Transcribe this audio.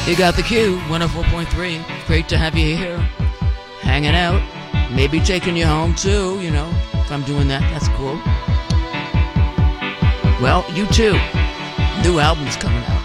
You got the Q, 104.3. Great to have you here, hanging out. Maybe taking you home too, you know. If I'm doing that, that's cool. Well, you too. New album's coming out.